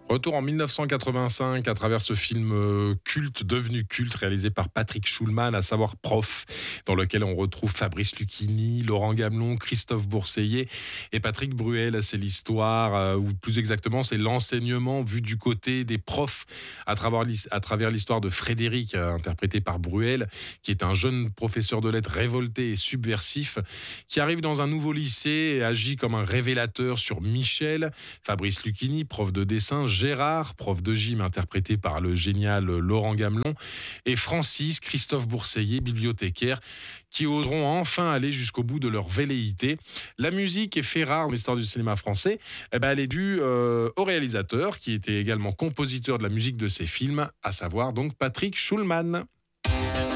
Retour en 1985 à travers ce film culte, devenu culte, réalisé par Patrick Schulman, à savoir Prof, dans lequel on retrouve Fabrice Lucchini, Laurent Gamelon, Christophe Bourseiller et Patrick Bruel. C'est l'histoire, ou plus exactement, c'est l'enseignement vu du côté des profs à travers l'histoire de Frédéric, interprété par Bruel, qui est un jeune professeur de lettres révolté et subversif, qui arrive dans un nouveau lycée et agit comme un révélateur sur Michel, Fabrice Lucchini, prof de dessin, Gérard, prof de gym, interprété par le génial Laurent Gamelon, et Francis, Christophe Bourseiller, bibliothécaire, qui oseront enfin aller jusqu'au bout de leur velléité. La musique est fait rare dans l'histoire du cinéma français. Elle est due au réalisateur, qui était également compositeur de la musique de ces films, à savoir donc Patrick Schulman.